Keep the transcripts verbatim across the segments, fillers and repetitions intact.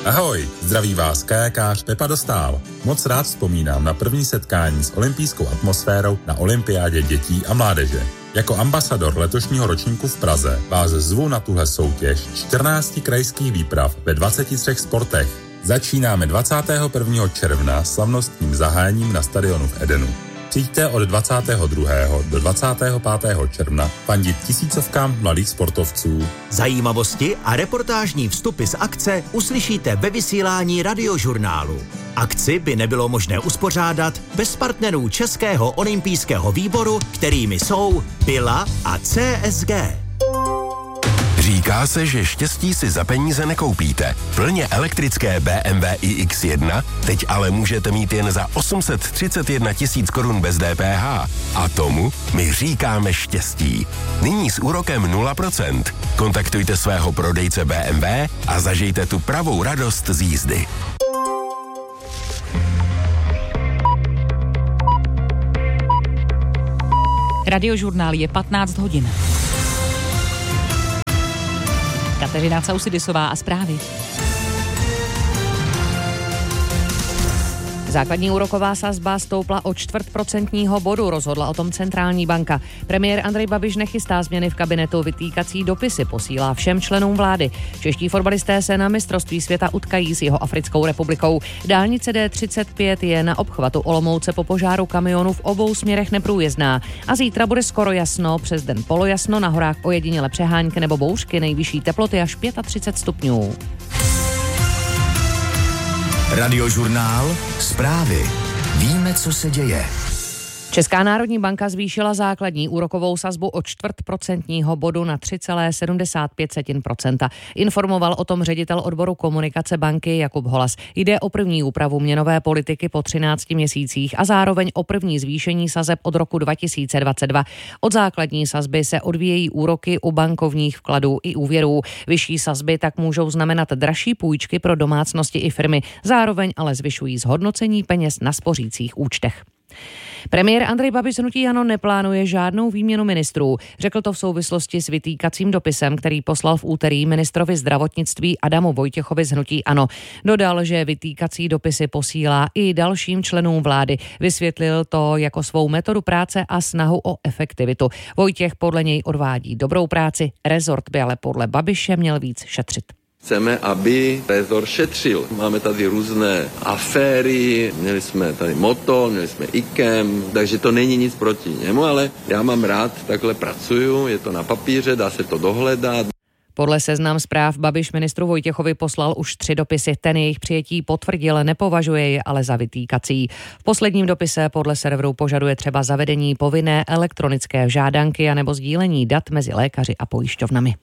Ahoj, zdraví vás kajakář Pepa Dostál. Moc rád vzpomínám na první setkání s olympijskou atmosférou na olympiádě dětí a mládeže. Jako ambasador letošního ročníku v Praze vás zvu na tuhle soutěž čtrnácti krajských výprav ve dvaceti třech sportech. Začínáme dvacátého prvního června slavnostním zahájením na stadionu v Edenu. Přijďte od dvacátého druhého do dvacátého pátého června fandit tisícovkám mladých sportovců. Zajímavosti a reportážní vstupy z akce uslyšíte ve vysílání Radiožurnálu. Akci by nebylo možné uspořádat bez partnerů Českého olympijského výboru, kterými jsou Bila a C S G. Říká se, že štěstí si za peníze nekoupíte. Plně elektrické B M W i X jedna teď ale můžete mít jen za osm set třicet jedna tisíc korun bez D P H. A tomu my říkáme štěstí. Nyní s úrokem nula procent. Kontaktujte svého prodejce B M W a zažijte tu pravou radost z jízdy. Radiožurnál je patnáct hodin. Kateřina Causidisová a zprávy. Základní úroková sazba stoupla o čtvrt procentního bodu, rozhodla o tom centrální banka. Premiér Andrej Babiš nechystá změny v kabinetu, vytýkací dopisy posílá všem členům vlády. Čeští fotbalisté se na mistrovství světa utkají s Jihoafrickou republikou. Dálnice D třicet pět je na obchvatu Olomouce po požáru kamionu v obou směrech neprůjezdná. A zítra bude skoro jasno, přes den polojasno, na horách ojediněle přehánky nebo bouřky, nejvyšší teploty až třicet pět stupňů. Radiožurnál, zprávy. Víme, co se děje. Česká národní banka zvýšila základní úrokovou sazbu o čtvrt procentního bodu na tři celá sedmdesát pět procenta. Informoval o tom ředitel odboru komunikace banky Jakub Holas. Jde o první úpravu měnové politiky po třinácti měsících a zároveň o první zvýšení sazeb od roku dva tisíce dvacet dva. Od základní sazby se odvíjejí úroky u bankovních vkladů i úvěrů. Vyšší sazby tak můžou znamenat dražší půjčky pro domácnosti i firmy, zároveň ale zvyšují zhodnocení peněz na spořících účtech. Premiér Andrej Babiš z hnutí ANO neplánuje žádnou výměnu ministrů. Řekl to v souvislosti s vytýkacím dopisem, který poslal v úterý ministrovi zdravotnictví Adamu Vojtěchovi z hnutí ANO. Dodal, že vytýkací dopisy posílá i dalším členům vlády. Vysvětlil to jako svou metodu práce a snahu o efektivitu. Vojtěch podle něj odvádí dobrou práci, rezort by ale podle Babiše měl víc šetřit. Chceme, aby rezort šetřil. Máme tady různé aféry, měli jsme tady Motol, měli jsme IKEM, takže to není nic proti němu, ale já mám rád, takhle pracuju, je to na papíře, dá se to dohledat. Podle Seznam Zpráv Babiš ministru Vojtěchovi poslal už tři dopisy. Ten jejich přijetí potvrdil, nepovažuje je ale za vytýkací. V posledním dopise podle serveru požaduje třeba zavedení povinné elektronické žádanky anebo sdílení dat mezi lékaři a pojišťovnami.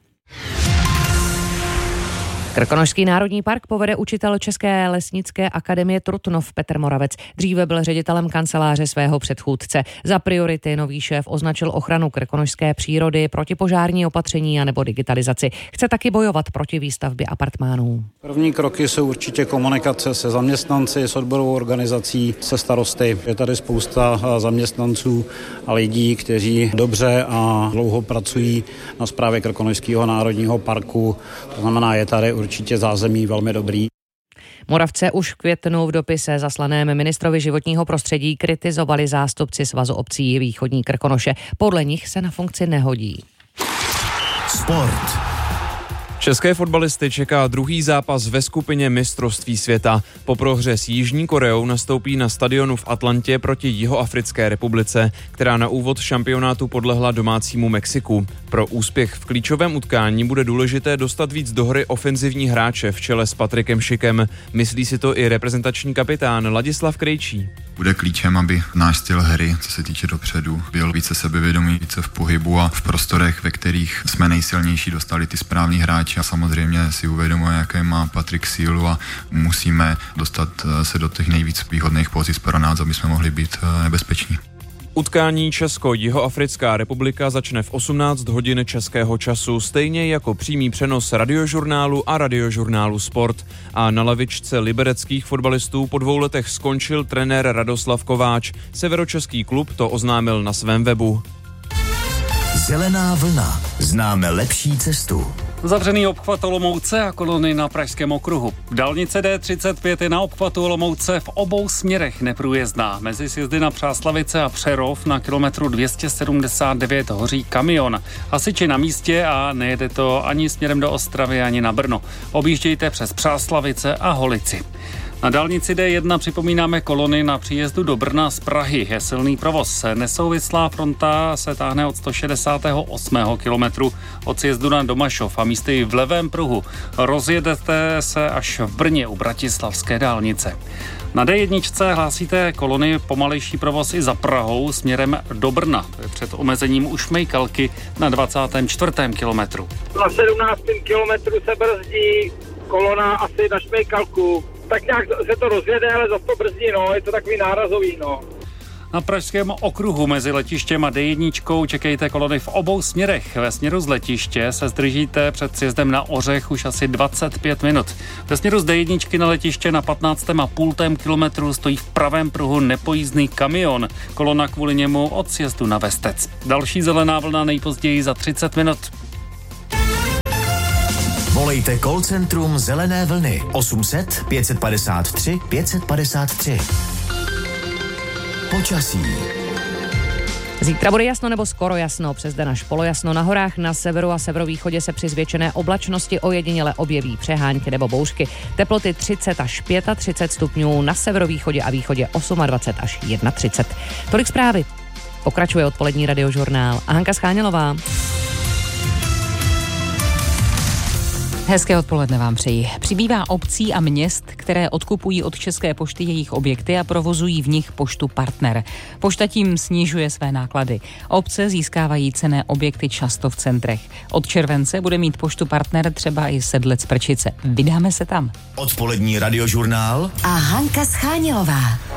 Krkonošský národní park povede učitel České lesnické akademie Trutnov Petr Moravec. Dříve byl ředitelem kanceláře svého předchůdce. Za priority nový šéf označil ochranu krkonošské přírody, protipožární opatření a nebo digitalizaci. Chce taky bojovat proti výstavbě apartmánů. První kroky jsou určitě komunikace se zaměstnanci, s odborovou organizací, se starosty. Je tady spousta zaměstnanců a lidí, kteří dobře a dlouho pracují na správě Krkonošského národního parku. To znamená, je tady určitě zázemí velmi dobrý. Moravce už v květnu v dopise zaslaném ministrovi životního prostředí kritizovali zástupci Svazu obcí Východní Krkonoše. Podle nich se na funkci nehodí. Sport. České fotbalisty čeká druhý zápas ve skupině mistrovství světa. Po prohře s Jižní Koreou nastoupí na stadionu v Atlantě proti Jihoafrické republice, která na úvod šampionátu podlehla domácímu Mexiku. Pro úspěch v klíčovém utkání bude důležité dostat víc do hry ofenzivní hráče v čele s Patrikem Šikem. Myslí si to i reprezentační kapitán Ladislav Krejčí. Bude klíčem, aby náš styl hry, co se týče dopředu, byl více sebevědomý, více v pohybu a v prostorech, ve kterých jsme nejsilnější, dostali ty správní hráči a samozřejmě si uvědomuje, jaké má Patrik sílu a musíme dostat se do těch nejvíc výhodných pozic pro nás, aby jsme mohli být nebezpeční. Utkání Česko-Jihoafrická republika začne v osmnáct hodin českého času, stejně jako přímý přenos Radiožurnálu a Radiožurnálu Sport. A na lavičce libereckých fotbalistů po dvou letech skončil trenér Radoslav Kováč. Severočeský klub to oznámil na svém webu. Zelená vlna. Známe lepší cestu. Zavřený obchvat Olomouce a kolony na Pražském okruhu. Dálnice D třicet pět je na obchvatu Olomouce v obou směrech neprůjezdná. Mezi sjezdy na Přáslavice a Přerov na kilometru dvě stě sedmdesát devět hoří kamion. Hasiči na místě a nejede to ani směrem do Ostravy, ani na Brno. Objíždějte přes Přáslavice a Holici. Na dálnici D jedna připomínáme kolony na příjezdu do Brna z Prahy. Je silný provoz. Nesouvislá fronta se táhne od sto šedesátého osmého kilometru od sjezdu na Domašov a místy v levém pruhu. Rozjedete se až v Brně u Bratislavské dálnice. Na D jedna hlásíte kolony pomalejší provoz i za Prahou směrem do Brna. To je před omezením u Šmejkalky na dvacátém čtvrtém kilometru. Na sedmnáctém kilometru se brzdí kolona asi na Šmejkalku. Tak nějak se to rozjede, ale zase to brzdí, no, je to takový nárazový, no. Na Pražském okruhu mezi letištěm a D jedna čekejte kolony v obou směrech. Ve směru z letiště se zdržíte před sjezdem na Ořech už asi dvacet pět minut. Ve směru z D jedna na letiště na patnáctém a půltém kilometru stojí v pravém pruhu nepojízdný kamion. Kolona kvůli němu od sjezdu na Vestec. Další zelená vlna nejpozději za třicet minut. Volejte call centrum Zelené vlny osm set pět padesát tři pět padesát tři. Počasí. Zítra bude jasno nebo skoro jasno, přes den až polojasno. Na horách na severu a severovýchodě se při zvětšené oblačnosti ojediněle objeví přehánky nebo bouřky. Teploty třicet až třicet pět stupňů, na severovýchodě a východě dvacet osm až třicet jedna. Tolik zprávy. Pokračuje odpolední radiožurnál a Hanka Schánělová. Hezké odpoledne vám přeji. Přibývá obcí a měst, které odkupují od České pošty jejich objekty a provozují v nich poštu Partner. Pošta tím snižuje své náklady. Obce získávají cenné objekty často v centrech. Od července bude mít poštu Partner třeba i Sedlec Prčice. Vydáme se tam. Odpolední radiožurnál a Hanka Schánělová.